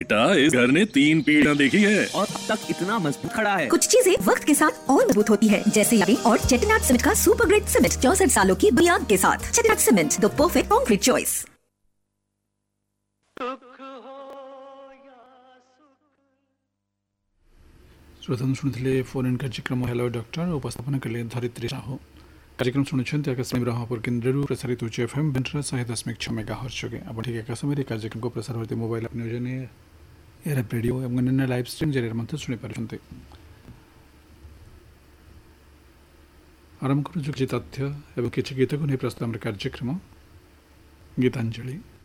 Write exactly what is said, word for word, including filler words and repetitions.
बेटा इस घर ने तीन पीढ़ियां देखी है और अब तक इतना मजबूत खड़ा है। कुछ चीजें वक्त के साथ और मजबूत होती है, जैसे यादें और चेटिनाट सीमेंट का सुपर ग्रेट सीमेंट चौसठ सालों की बुनियाद के साथ। चेटिनाट cement, the perfect concrete choice. श्रोता शुणुले फोन इन कार्यक्रम हेलो डॉक्टर उपस्थापन कले धरित्री साहू। कार्यक्रम शुणुंट आकाशवाणी ब्रह्मपुर केन्द्र प्रसारित होची एफएम बेंटर शहे दशमिक छः मेगा हर्ट्ज जोगे आप ठीक एक समय कार्यक्रम को प्रसार होते मोबाइल आप नियोजन एयर रेडियो एवं अन्य लाइव स्ट्रीम जरिए मध्य शुणी पार्टी। आरंभ करूँ तथ्य एवं किसी गीत को नहीं प्रस्तुत आम कार्यक्रम गीतांजलि।